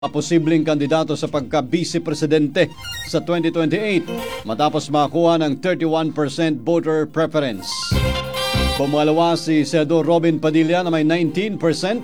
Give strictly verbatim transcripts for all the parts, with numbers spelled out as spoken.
posibleng kandidato sa pagka-vice presidente sa twenty twenty-eight matapos makakuha ng thirty-one percent voter preference. Pumalawa si Senador Robin Padilla na may nineteen percent.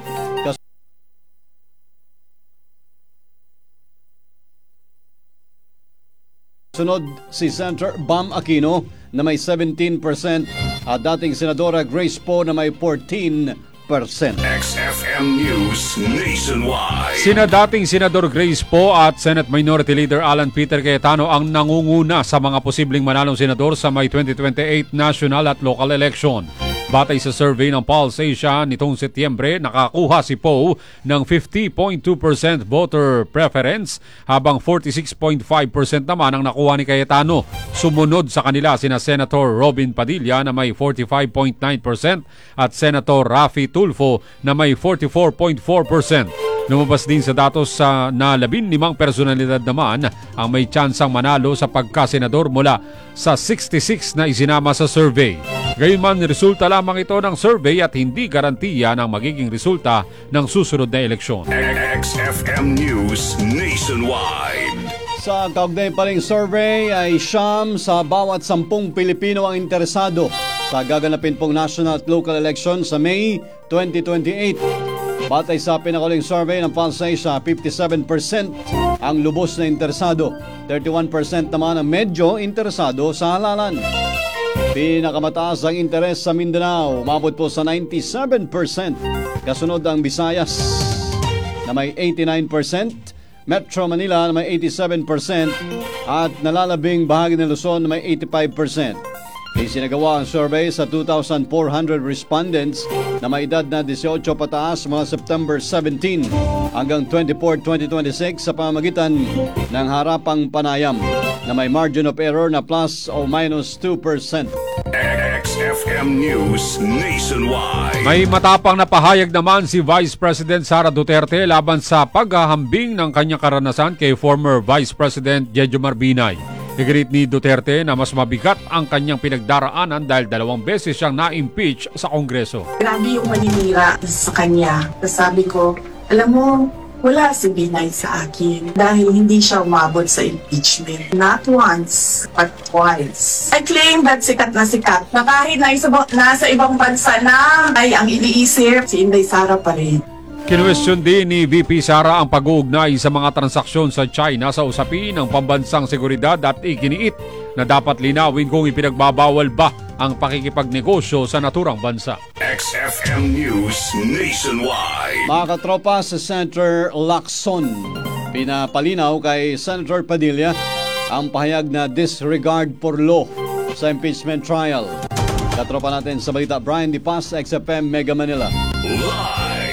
Sunod si Senator Bam Aquino na may seventeen percent at dating Senadora Grace Poe na may fourteen percent. X F M News Nationwide. Sina dating Senador Grace Poe at Senate Minority Leader Alan Peter Cayetano ang nangunguna sa mga posibleng manalong senador sa May twenty twenty-eight national at local election. Batay sa survey ng Pulse Asia nitong Setyembre, nakakuha si Poe ng fifty point two percent voter preference habang forty-six point five percent naman ang nakuha ni Cayetano. Sumunod sa kanila sina Senator Robin Padilla na may forty-five point nine percent at Senator Raffy Tulfo na may forty-four point four percent. Lumabas din sa datos sa na labinlimang personalidad naman ang may tsansang manalo sa pagkasenador mula sa sixty-six na isinama sa survey. Gayunman, resulta lamang ito ng survey at hindi garantiya ng magiging resulta ng susunod na eleksyon. X F M News Nationwide. Sa kaugnay pa ring survey ay siyam sa bawat sampung Pilipino ang interesado sa gaganapin pong national at local election sa May twenty twenty-eight. Batay sa pinakaling survey ng Pulse Asia, fifty-seven percent ang lubos na interesado, thirty-one percent naman ang medyo interesado sa halalan. Pinakamataas ang interes sa Mindanao, umabot po sa ninety-seven percent. Kasunod ang Visayas na may eighty-nine percent, Metro Manila na may eighty-seven percent at nalalabing bahagi ng Luzon na may eighty-five percent. Isinagawa ang survey sa two thousand four hundred respondents na may edad na eighteen pataas mula September seventeen hanggang twenty-four, twenty twenty-six sa pamamagitan ng harapang panayam na may margin of error na plus o minus two percent. X F M News Nationwide. May matapang na pahayag naman si Vice President Sara Duterte laban sa paghahambing ng kanyang karanasan kay former Vice President Jejomar Binay. Iginit ni Duterte na mas mabigat ang kanyang pinagdaraanan dahil dalawang beses siyang na-impeach sa Kongreso. Grabe yung maninira sa kanya. Sabi ko, alam mo, wala si Binay sa akin dahil hindi siya umabot sa impeachment. Not once, but twice. I claim that sikat na sikat na kahit na isa, nasa ibang bansa na ay ang iniisip, si Inday Sara pa rin. Kinwestiyon din ni V P Sara ang pag-uugnay sa mga transaksyon sa China sa usapin ng pambansang seguridad at iginiit na dapat linawin kung ipinagbabawal ba ang pakikipagnegosyo sa naturang bansa. X F M News Nationwide. Mga katropa, sa Senator Lacson, pinapalinaw kay Senator Padilla ang pahayag na disregard for law sa impeachment trial. Katropa natin sa balita, Brian Di Paz, X F M Mega Manila. Live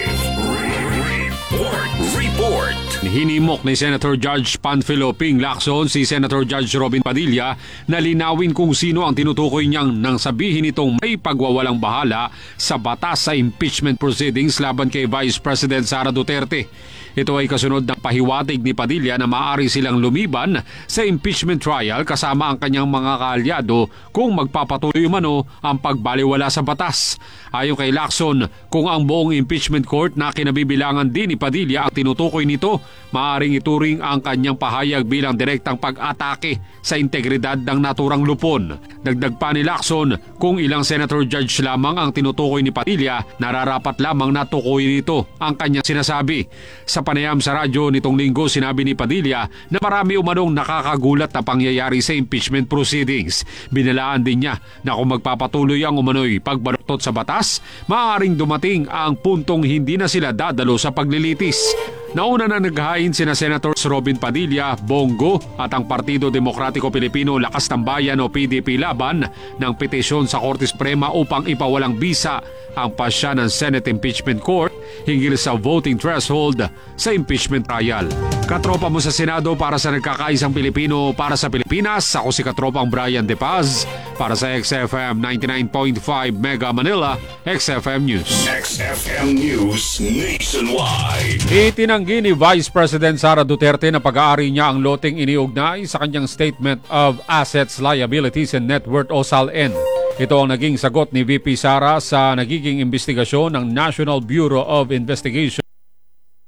report. Report. Hinimok ni Senator Judge Panfilo Ping Lacson si Senator Judge Robin Padilla na linawin kung sino ang tinutukoy niyang nang sabihin itong may pagwawalang bahala sa batas sa impeachment proceedings laban kay Vice President Sara Duterte. Ito ay kasunod ng pahiwatig ni Padilla na maaari silang lumiban sa impeachment trial kasama ang kanyang mga kaalyado kung magpapatuloy umano ang pagbaliwala sa batas. Ayon kay Lacson, kung ang buong impeachment court na kinabibilangan din ni Padilla ang tinutukoy nito, maaaring ituring ang kanyang pahayag bilang direktang pag-atake sa integridad ng naturang lupon. Dagdag pa ni Lacson, kung ilang senator judge lamang ang tinutukoy ni Padilla, nararapat lamang na tukuyin nito ang kanyang sinasabi. Sa panayam sa radyo nitong linggo, sinabi ni Padilla na marami umanong nakakagulat na pangyayari sa impeachment proceedings. Binalaan din niya na kung magpapatuloy ang umano'y pagbaluktot sa batas, maaaring dumating ang puntong hindi na sila dadalo sa paglilitis. Nauna na naghain sina Senators Robin Padilla, Bongo at ang Partido Demokratiko Pilipino Lakas ng Bayan o P D P laban ng petisyon sa Korte Suprema upang ipawalang bisa ang pasya ng Senate Impeachment Court hinggil sa voting threshold sa impeachment trial. Katropa mo sa Senado para sa nagkakaisang Pilipino para sa Pilipinas, ako si Katropang Brian De Paz para sa X F M ninety-nine point five Mega Manila, X F M News. X F M News Nationwide. Itinanggi ni Vice President Sara Duterte na pag-aari niya ang loteng iniugnay sa kanyang Statement of Assets, Liabilities and Net Worth o S A L N. Ito ang naging sagot ni V P Sara sa nagiging investigasyon ng National Bureau of Investigation